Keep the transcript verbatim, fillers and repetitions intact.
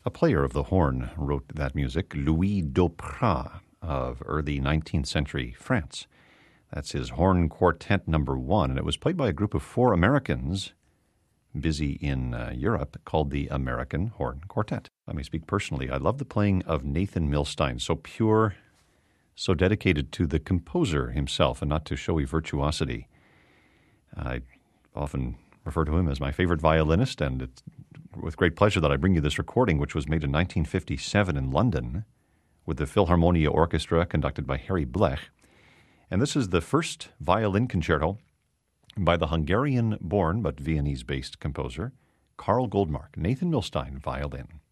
A player of the horn wrote that music, Louis Dauprat of early nineteenth century France. That's his horn quartet number one, and it was played by a group of four Americans busy in uh, Europe called the American Horn Quartet. Let me speak personally. I love the playing of Nathan Milstein, so pure, so dedicated to the composer himself and not to showy virtuosity. I often refer to him as my favorite violinist, and it's with great pleasure that I bring you this recording, which was made in nineteen fifty-seven in London with the Philharmonia Orchestra conducted by Harry Blech. And this is the first violin concerto by the Hungarian-born but Viennese-based composer Karl Goldmark. Nathan Milstein, violin.